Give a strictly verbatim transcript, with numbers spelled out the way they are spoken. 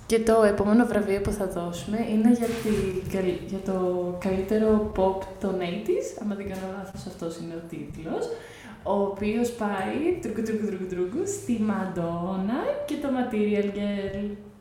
Και το επόμενο βραβείο που θα δώσουμε είναι για, τη, για το καλύτερο pop των ογδόντα, άμα δεν κάνω λάθος αυτός είναι ο τίτλος, ο οποίος πάει τρουκου τρουκου τρουκου τρουκου στη Madonna και το Material Girl.